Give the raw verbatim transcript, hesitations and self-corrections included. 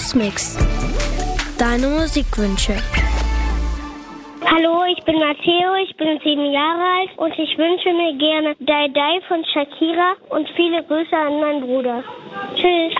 Musikmix. Deine Musikwünsche. Hallo, ich bin Matteo, ich bin sieben Jahre alt und ich wünsche mir gerne Die Die von Shakira und viele Grüße an meinen Bruder. Tschüss.